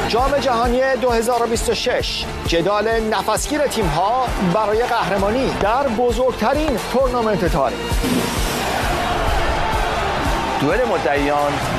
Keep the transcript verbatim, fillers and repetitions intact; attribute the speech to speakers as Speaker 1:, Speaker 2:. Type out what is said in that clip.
Speaker 1: جام جهانی دو هزار و بیست و شش، جدال نفسگیر تیم‌ها برای قهرمانی در بزرگترین تورنمنت تاریخ. دوئل مدعیان